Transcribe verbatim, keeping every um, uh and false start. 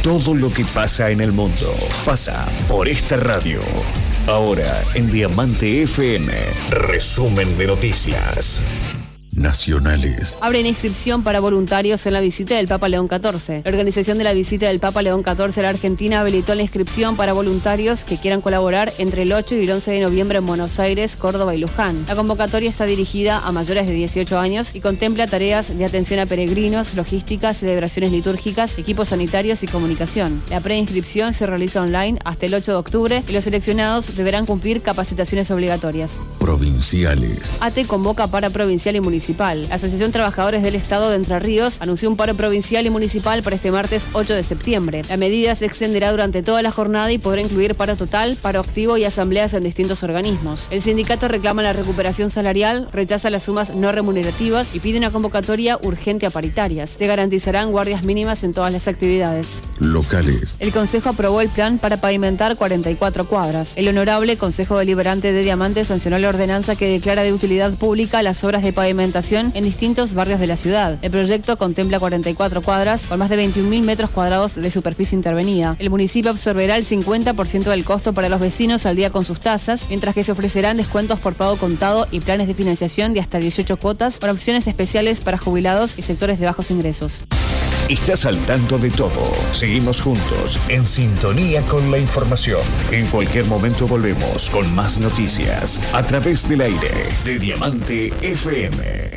Todo lo que pasa en el mundo pasa por esta radio. Ahora en Diamante F M, resumen de noticias nacionales. Abren inscripción para voluntarios en la visita del Papa León catorce. La organización de la visita del Papa León catorce a la Argentina habilitó la inscripción para voluntarios que quieran colaborar entre el ocho y el once de noviembre en Buenos Aires, Córdoba y Luján. La convocatoria está dirigida a mayores de dieciocho años y contempla tareas de atención a peregrinos, logística, celebraciones litúrgicas, equipos sanitarios y comunicación. La preinscripción se realiza online hasta el ocho de octubre y los seleccionados deberán cumplir capacitaciones obligatorias. Provinciales. A T E convoca para provincial y municipal. La Asociación Trabajadores del Estado de Entre Ríos anunció un paro provincial y municipal para este martes ocho de septiembre. La medida se extenderá durante toda la jornada y podrá incluir paro total, paro activo y asambleas en distintos organismos. El sindicato reclama la recuperación salarial, rechaza las sumas no remunerativas y pide una convocatoria urgente a paritarias. Se garantizarán guardias mínimas en todas las actividades. Locales. El Consejo aprobó el plan para pavimentar cuarenta y cuatro cuadras. El Honorable Consejo Deliberante de Diamante sancionó la ordenanza que declara de utilidad pública las obras de pavimentación en distintos barrios de la ciudad. El proyecto contempla cuarenta y cuatro cuadras con más de veintiún mil metros cuadrados de superficie intervenida. El municipio absorberá el cincuenta por ciento del costo para los vecinos al día con sus tasas, mientras que se ofrecerán descuentos por pago contado y planes de financiación de hasta dieciocho cuotas con opciones especiales para jubilados y sectores de bajos ingresos. Estás al tanto de todo. Seguimos juntos, en sintonía con la información. En cualquier momento volvemos con más noticias a través del aire de Diamante F M.